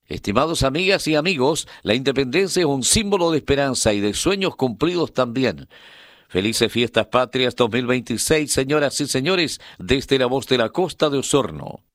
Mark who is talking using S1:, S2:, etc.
S1: Estimados amigas y amigos, la independencia es un símbolo de esperanza y de sueños cumplidos también. Felices Fiestas Patrias 2026, señoras y señores, desde la voz de la Costa de Osorno.